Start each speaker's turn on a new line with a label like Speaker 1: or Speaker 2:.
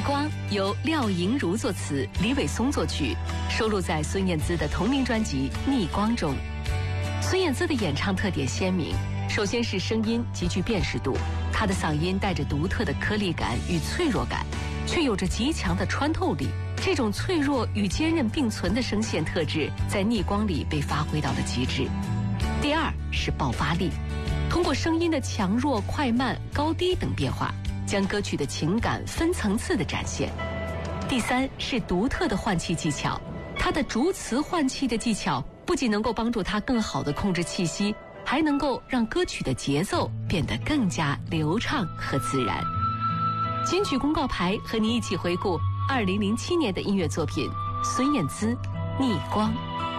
Speaker 1: 光由廖莹如作词，李伟松作曲，收录在孙燕姿的同名专辑《逆光》中。孙燕姿的演唱特点鲜明，首先是声音极具辨识度，她的嗓音带着独特的颗粒感与脆弱感，却有着极强的穿透力。这种脆弱与坚韧并存的声线特质，在《逆光》里被发挥到了极致。第二是爆发力，通过声音的强弱、快慢、高低等变化，将歌曲的情感分层次的展现。第三是独特的换气技巧，它的逐词换气的技巧不仅能够帮助他更好地控制气息，还能够让歌曲的节奏变得更加流畅和自然。金曲公告牌和你一起回顾2007年的音乐作品孙燕姿《逆光》。